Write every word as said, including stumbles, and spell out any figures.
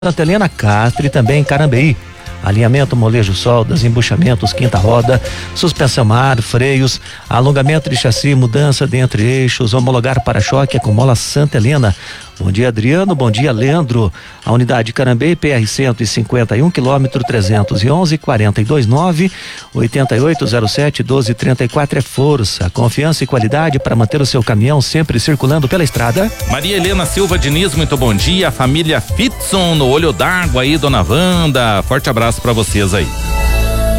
Santa Helena, Castro e também Carambeí. Alinhamento, molejo, soldas, embuchamentos, quinta roda, suspensão ar, freios, alongamento de chassi, mudança de entre eixos, homologar para-choque é com mola Santa Helena. Bom dia, Adriano. Bom dia, Leandro. A unidade Carambeí, P R cento e cinquenta e um, quilômetro trezentos e onze, quarenta e dois nove, oitenta e oito zero sete, doze trinta e quatro é força, confiança e qualidade para manter o seu caminhão sempre circulando pela estrada. Maria Helena Silva Diniz, muito bom dia. Família Fitson no Olho d'Água aí, dona Wanda. Forte abraço para vocês aí.